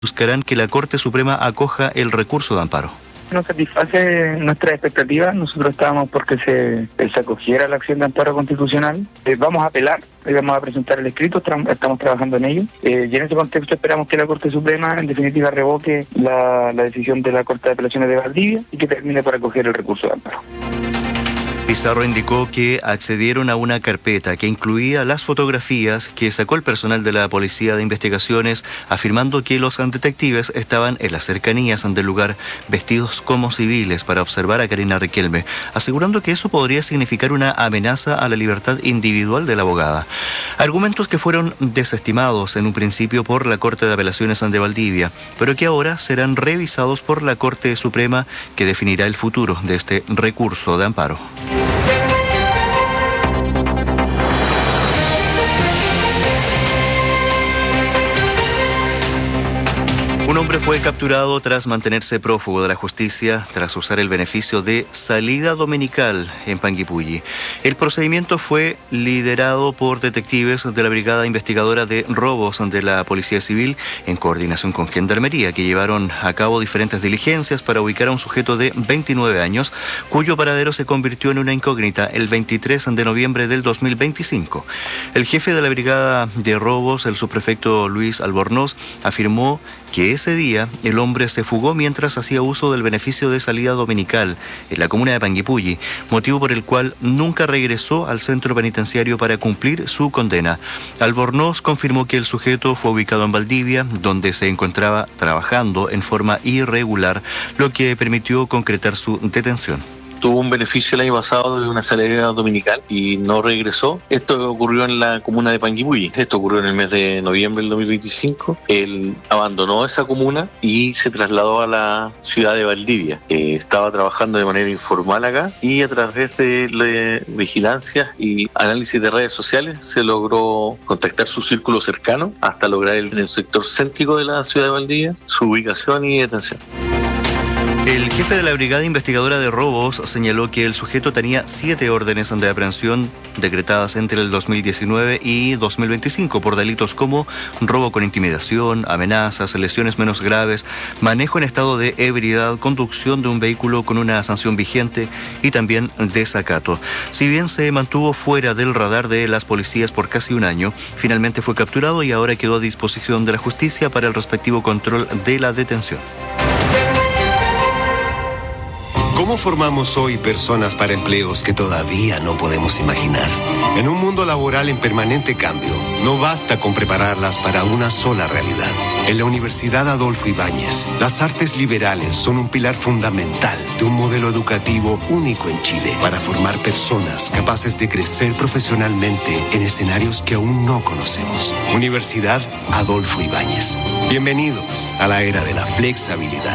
buscarán que la Corte Suprema acoja el recurso de amparo. No satisface nuestras expectativas. Nosotros estábamos porque se acogiera la acción de amparo constitucional. Vamos a apelar, vamos a presentar el escrito, estamos trabajando en ello. Y en ese contexto esperamos que la Corte Suprema en definitiva revoque la decisión de la Corte de Apelaciones de Valdivia y que termine por acoger el recurso de amparo. Pizarro indicó que accedieron a una carpeta que incluía las fotografías que sacó el personal de la Policía de Investigaciones, afirmando que los detectives estaban en las cercanías del lugar vestidos como civiles para observar a Karina Riquelme, asegurando que eso podría significar una amenaza a la libertad individual de la abogada. Argumentos que fueron desestimados en un principio por la Corte de Apelaciones de Valdivia, pero que ahora serán revisados por la Corte Suprema, que definirá el futuro de este recurso de amparo. Un hombre fue capturado tras mantenerse prófugo de la justicia tras usar el beneficio de salida dominical en Panguipulli. El procedimiento fue liderado por detectives de la Brigada Investigadora de Robos de la Policía Civil en coordinación con Gendarmería, que llevaron a cabo diferentes diligencias para ubicar a un sujeto de 29 años, cuyo paradero se convirtió en una incógnita el 23 de noviembre del 2025. El jefe de la Brigada de Robos, el subprefecto Luis Albornoz, afirmó que ese día el hombre se fugó mientras hacía uso del beneficio de salida dominical en la comuna de Panguipulli, motivo por el cual nunca regresó al centro penitenciario para cumplir su condena. Albornoz confirmó que el sujeto fue ubicado en Valdivia, donde se encontraba trabajando en forma irregular, lo que permitió concretar su detención. Tuvo un beneficio el año pasado de una salida dominical y no regresó. Esto ocurrió en la comuna de Panguipulli. Esto ocurrió en el mes de noviembre del 2025. Él abandonó esa comuna y se trasladó a la ciudad de Valdivia. Estaba trabajando de manera informal acá y a través de vigilancia y análisis de redes sociales se logró contactar su círculo cercano hasta lograr en el sector céntrico de la ciudad de Valdivia su ubicación y detención. El jefe de la Brigada Investigadora de Robos señaló que el sujeto tenía 7 órdenes de aprehensión decretadas entre el 2019 y 2025 por delitos como robo con intimidación, amenazas, lesiones menos graves, manejo en estado de ebriedad, conducción de un vehículo con una sanción vigente y también desacato. Si bien se mantuvo fuera del radar de las policías por casi un año, finalmente fue capturado y ahora quedó a disposición de la justicia para el respectivo control de la detención. ¿Cómo formamos hoy personas para empleos que todavía no podemos imaginar? En un mundo laboral en permanente cambio, no basta con prepararlas para una sola realidad. En la Universidad Adolfo Ibáñez, las artes liberales son un pilar fundamental de un modelo educativo único en Chile para formar personas capaces de crecer profesionalmente en escenarios que aún no conocemos. Universidad Adolfo Ibáñez. Bienvenidos a la era de la flexibilidad.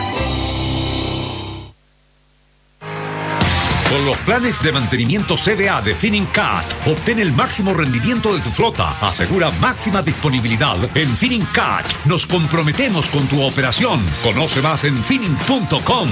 Con los planes de mantenimiento CDA de Finincat, obtén el máximo rendimiento de tu flota. Asegura máxima disponibilidad. En Finincat nos comprometemos con tu operación. Conoce más en Finin.com.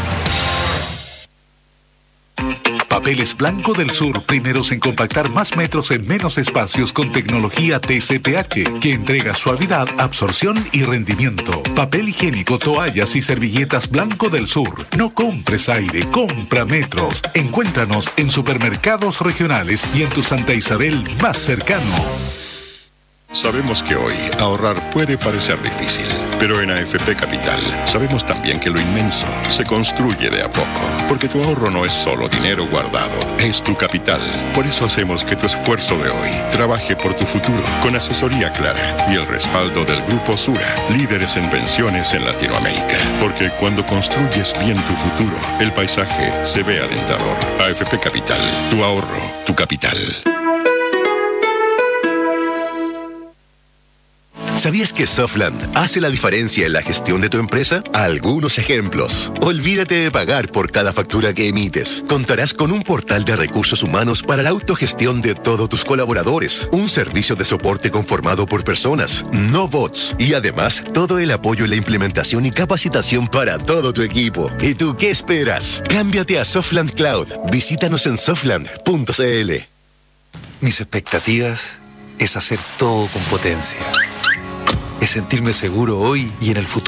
Papeles Blanco del Sur, primeros en compactar más metros en menos espacios con tecnología TCPH, que entrega suavidad, absorción y rendimiento. Papel higiénico, toallas y servilletas Blanco del Sur. No compres aire, compra metros. Encuéntranos en supermercados regionales y en tu Santa Isabel más cercano. Sabemos que hoy ahorrar puede parecer difícil, pero en AFP Capital sabemos también que lo inmenso se construye de a poco, porque tu ahorro no es solo dinero guardado, es tu capital. Por eso hacemos que tu esfuerzo de hoy trabaje por tu futuro, con asesoría clara y el respaldo del Grupo Sura, líderes en pensiones en Latinoamérica. Porque cuando construyes bien tu futuro, el paisaje se ve alentador. AFP Capital, tu ahorro, tu capital. ¿Sabías que Softland hace la diferencia en la gestión de tu empresa? Algunos ejemplos. Olvídate de pagar por cada factura que emites. Contarás con un portal de recursos humanos para la autogestión de todos tus colaboradores. Un servicio de soporte conformado por personas, no bots. Y además, todo el apoyo en la implementación y capacitación para todo tu equipo. ¿Y tú qué esperas? Cámbiate a Softland Cloud. Visítanos en softland.cl. Mis expectativas es hacer todo con potencia. es sentirme seguro hoy y en el futuro.